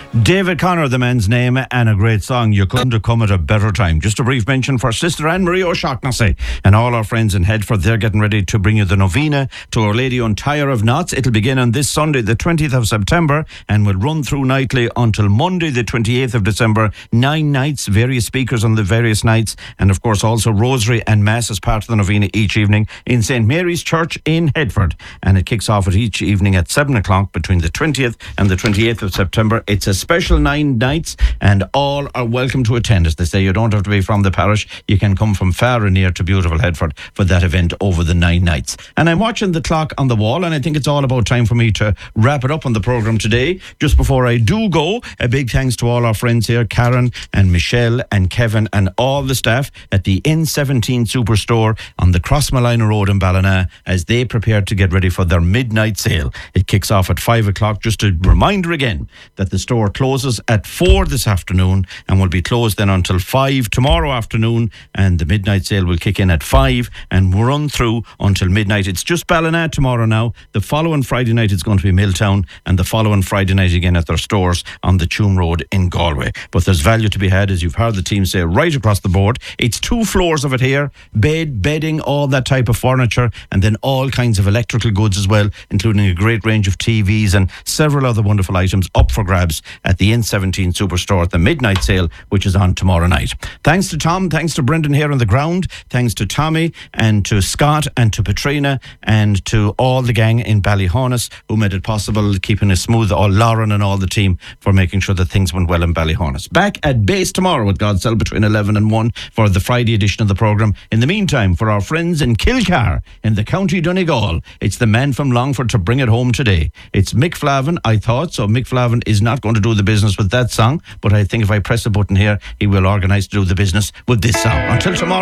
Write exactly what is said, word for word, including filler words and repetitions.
David Connor, the man's name, and a great song. You couldn't have come at a better time. Just a brief mention for Sister Anne-Marie O'Shaughnessy and all our friends in Headford. They're getting ready to bring you the novena to Our Lady Untier of Knots. It'll begin on this Sunday, the twentieth of September, and will run through nightly until Monday, the twenty-eighth of December. Nine nights, various speakers on the various nights, and of course also Rosary and Mass as part of the novena each evening in Saint Mary's Church in Headford. And it kicks off at each evening at seven o'clock between the twentieth and the twenty-eighth of September. It's a special nine nights, and all are welcome to attend. As they say, you don't have to be from the parish. You can come from far and near to beautiful Headford for that event over the nine nights. And I'm watching the clock on the wall, and I think it's all about time for me to wrap it up on the programme today. Just before I do go, a big thanks to all our friends here, Karen and Michelle and Kevin and all the staff at the N seventeen Superstore on the Crossmalina Road in Ballina as they prepare to get ready for their midnight sale. It kicks off at five o'clock. Just a reminder again that the store closes at four this afternoon and will be closed then until five tomorrow afternoon, and the midnight sale will kick in at five and run through until midnight. It's just Ballina tomorrow now. The following Friday night it's going to be Milltown, and the following Friday night again at their stores on the Tuam Road in Galway. But there's value to be had, as you've heard the team say, right across the board. It's two floors of it here: bed, bedding, all that type of furniture, and then all kinds of electrical goods as well, including a great range of T Vs and several other wonderful items up for grabs at the N seventeen Superstore at the midnight sale, which is on tomorrow night. Thanks to Tom, thanks to Brendan here on the ground, thanks to Tommy and to Scott and to Katrina and to all the gang in Ballyhonus who made it possible, keeping it smooth, all Lauren and all the team for making sure that things went well in Ballyhonus. Back at base tomorrow with God's Will between eleven and one for the Friday edition of the programme. In the meantime, for our friends in Kilcar in the County Donegal, it's the man from Longford to bring it home today. It's Mick Flavin, I thought, so Mick Flavin is not going to do the business with that song, but I think if I press a button here, he will organise to do the business with this song. Until tomorrow.